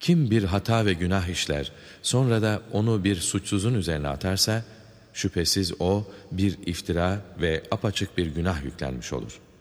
Kim bir hata ve günah işler, sonra da onu bir suçsuzun üzerine atarsa, şüphesiz o bir iftira ve apaçık bir günah yüklenmiş olur.